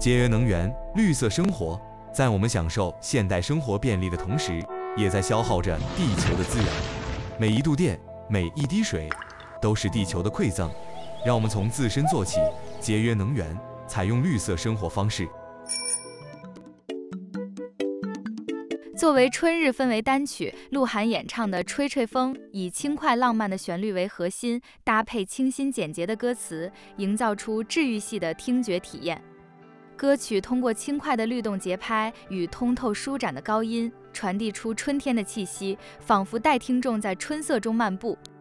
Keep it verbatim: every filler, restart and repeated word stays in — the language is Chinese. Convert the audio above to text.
节约能源、绿色生活，在我们享受现代生活便利的同时，也在消耗着地球的资源。每一度电，每一滴水，都是地球的馈赠。让我们从自身做起，节约能源，采用绿色生活方式。 作为春日氛围单曲，鹿晗演唱的《吹吹风》以轻快浪漫的旋律为核心，搭配清新简洁的歌词，营造出治愈系的听觉体验。歌曲通过轻快的律动节拍与通透舒展的高音，传递出春天的气息，仿佛带听众在春色中漫步。